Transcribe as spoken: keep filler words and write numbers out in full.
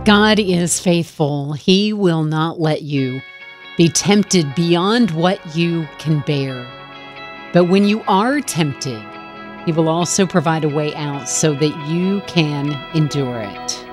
God is faithful. He will not let you be tempted beyond what you can bear. But when you are tempted, He will also provide a way out so that you can endure it.